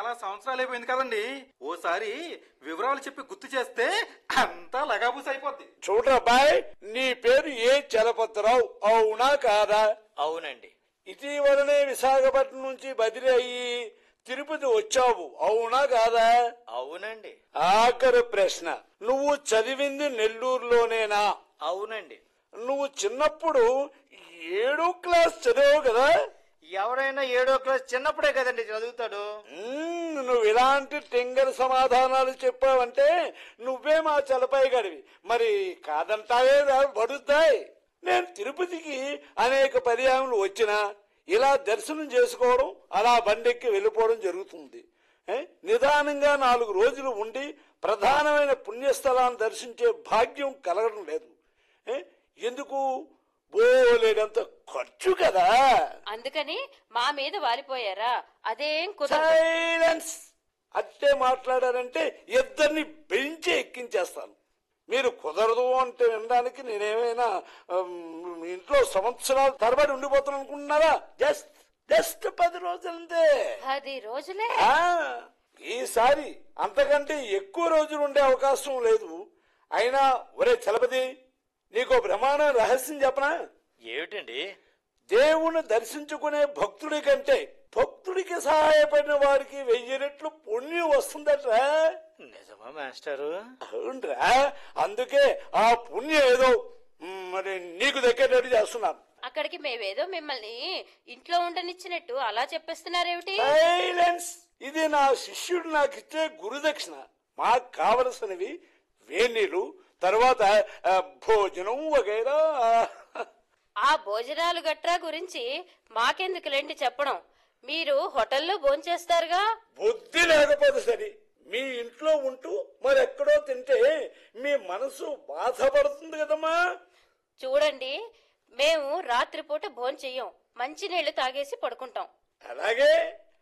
చాలా సంవత్సరాలు అయిపోయింది కదండి. ఓసారి వివరాలు చెప్పి గుర్తు చేస్తే అంతా లగాబూస్ అయిపోద్ది. చూడరాబాయ్, నీ పేరు ఏ చలపతిరావు, అవునా కాదా? అవునండి. ఇటీవలనే విశాఖపట్నం నుంచి బదిలీ అయ్యి తిరుపతి వచ్చావు, అవునా కాదా? అవునండి. ఆఖరి ప్రశ్న, నువ్వు చదివింది నెల్లూరులోనేనా? అవునండి. నువ్వు చిన్నప్పుడు 7వ క్లాస్ చదివావు కదా? ఎవరైనా 7వ క్లాస్ చిన్నప్పుడే కదండి చదువుతాడు. నువ్వు ఇలాంటి టెంగర్ సమాధానాలు చెప్పావంటే నువ్వే మా చలపై గడివి. మరి కాదంటావే పడుతాయి. నేను తిరుపతికి అనేక పర్యాయములు వచ్చినా ఇలా దర్శనం చేసుకోవడం, అలా బండెక్కి వెళ్ళిపోవడం జరుగుతుంది. నిదానంగా 4 రోజులు ఉండి ప్రధానమైన పుణ్యస్థలాన్ని దర్శించే భాగ్యం కలగడం లేదు. ఎందుకు? బోలేడంత ఖర్చు కదా. అందుకని మా మీద వాలిపోయారా? అదేం సైలెన్స్. అట్టే మాట్లాడారంటే ఇద్దరిని బెంచే ఎక్కించేస్తాను. మీరు కుదరదు అంటే వినడానికి నేనేమైనా ఇంట్లో సంవత్సరాలు తరబడి ఉండిపోతాను అనుకుంటున్నారా? జస్ట్ 10 రోజులంతే. 10 రోజులే? ఈసారి అంతకంటే ఎక్కువ రోజులు ఉండే అవకాశం లేదు. అయినా ఒరే చలపతి, నీకో బ్రహ్మాండ రహస్యం చెప్పనా? ఏమిటండి? దేవుని దర్శించుకునే భక్తుడి కంటే భక్తుడికి సహాయపడిన వాడికి 1000 రెట్లు పుణ్యం వస్తుందట్రా. నిజమా మాస్టారు? అవునరా. అందుకే ఆ పుణ్యం ఏదో మరి నీకు దక్కేటట్టు చేస్తున్నాను. అక్కడికి మేమేదో మిమ్మల్ని ఇంట్లో ఉండనిచ్చినట్టు అలా చెప్పేస్తున్నారేమిటి? సైలెన్స్. ఇది నా శిష్యుడు నాకు ఇచ్చే గురుదక్షిణ. మాకు కావలసినవి వేణీలు, తర్వాత భోజనం వగైరా. ఆ భోజనాలు గట్రా గురించి మాకెందుకులేండి చెప్పడం. మీరు హోటల్లో భోంచేస్తారుగా. బుద్ధి లేకపోతే సరే, మీ ఇంట్లో ఉంటూ మరెక్కడో తింటే మీ మనసు బాధపడుతుంది కదమ్మా. చూడండి, మేము రాత్రిపూట భోంచెయ్యం, మంచినీళ్లు తాగేసి పడుకుంటాం. అలాగే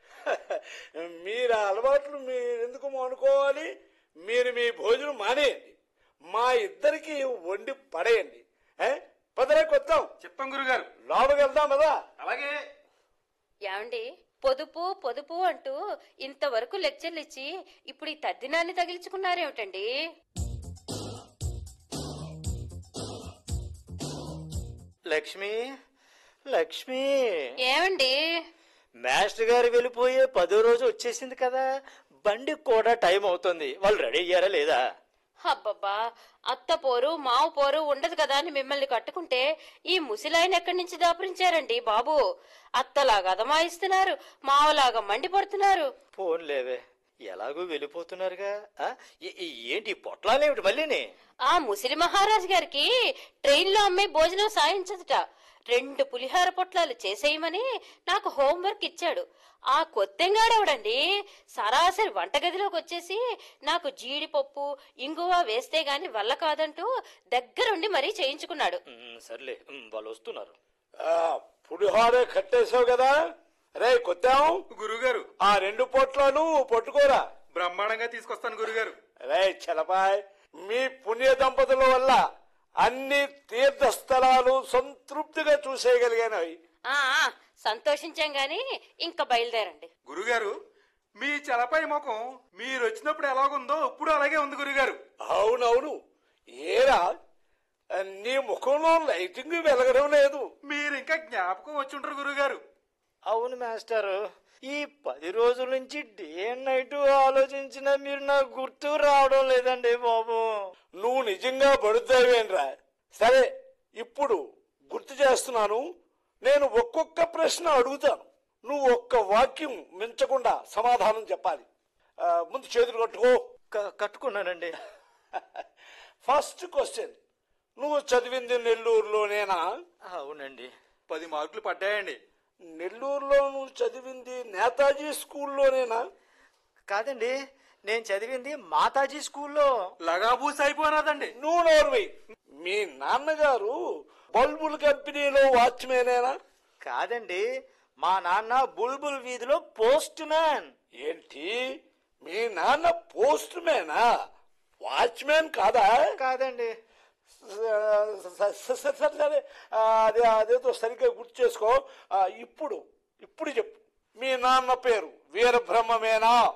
మీరు అలవాట్లు మీరు ఎందుకు మానుకోవాలి? మీరు మీ భోజనం మానేయండి, మా ఇద్దరికి వండి పడేయండి. పదరే కొత్తాం. చెప్తాం గురుగారు. లోపలికి వెళ్దాం కదా. అలాగే. ఏమండి, పొదుపు పొదుపు అంటూ ఇంతవరకు లెక్చర్లు ఇచ్చి ఇప్పుడు ఈ తద్దినాన్ని తగిలించుకున్నారేమిటండి? లక్ష్మి, లక్ష్మి. ఏమండి? మాస్టర్ గారు వెళ్ళిపోయే 10వ రోజు వచ్చేసింది కదా, బండి కూడా టైం అవుతుంది. వాళ్ళు రెడీ అయ్యారా లేదా? అబ్బబ్బా, అత్త పోరు మావు పోరు ఉండదు కదా అని మిమ్మల్ని కట్టుకుంటే ఈ ముసిలాయన ఎక్కడి నుంచి దాపురించారండి బాబు? అత్తలాగా అదమాయిస్తున్నారు, మావలాగా మండిపడుతున్నారు. ఫోన్లేవే, ఎలాగూ వెళ్ళిపోతున్నారుగా. ఏంటి పొట్లాలేమిటి మళ్ళీని? ఆ ముసిలి మహారాజు గారికి ట్రైన్లో అమ్మే భోజనం సాయించదుట. 2 పులిహార పొట్లాలు చేసేయమని నాకు హోంవర్క్ ఇచ్చాడు. ఆ కొత్తెంగాడెవడండి సరాసరి వంటగదిలోకి వచ్చేసి నాకు జీడిపప్పు ఇంగువ వేస్తే గాని వల్ల కాదంటూ దగ్గరుండి మరీ చేయించుకున్నాడు. సర్లే, వాళ్ళు వస్తున్నారు. పులిహోరే కట్టేసావు కదా. రే కొత్తాం. గురుగారు, ఆ 2 పొట్లాలు పట్టుకోరా. బ్రహ్మాండంగా తీసుకొస్తాను గురుగారు. రే చలపాయ్, మీ పుణ్య దంపతుల వల్ల అన్ని తీర్థస్థలాలు సంతృప్తిగా చూసేయగలిగాను. సంతోషించాం గాని ఇంకా బయలుదేరండి. గురుగారు, మీ చలపై ముఖం మీరు వచ్చినప్పుడు ఎలాగుందో ఇప్పుడు అలాగే ఉంది గురుగారు. అవునవును. ఏరా, నీ ముఖంలో లైటింగ్ వెలగడం లేదు. మీరు ఇంకా జ్ఞాపకం వచ్చుంటారు గురుగారు. అవును మాస్టారు, ఈ 10 రోజుల నుంచి డే అండ్ నైట్ ఆలోచించినా మీరు నాకు గుర్తు రావడం లేదండి బాబు. నువ్వు నిజంగా పడుతావేంట్రా? సరే, ఇప్పుడు గుర్తు చేస్తున్నాను. నేను ఒక్కొక్క ప్రశ్న అడుగుతాను, నువ్వు ఒక్క వాక్యం మించకుండా సమాధానం చెప్పాలి. ముందు చేతులు కట్టుకో. కట్టుకున్నానండి. ఫస్ట్ క్వశ్చన్, నువ్వు చదివింది నెల్లూరులోనేనా? అవునండి. 10 మార్కులు పడ్డాయండి. నెల్లూరులో నువ్వు చదివింది నేతాజీ స్కూల్లోనేనా? కాదండి, నేను చదివింది మాతాజీ స్కూల్లో. లగాబూస్ అయిపోయినదండి. నువ్వు నోర్వి. మీ నాన్నగారు బల్బుల్ కంపెనీలో వాచ్మేనేనా? కాదండి, మా నాన్న బుల్బుల్ వీధిలో పోస్ట్ మ్యాన్. ఏంటి, మీ నాన్న పోస్ట్ మ్యానా? వాచ్మెన్ కాదా? కాదండి. సరే, అదేదో సరిగ్గా గుర్తు చేసుకో. ఇప్పుడు చెప్పు, మీ నాన్న పేరు వీరబ్రహ్మమేనా?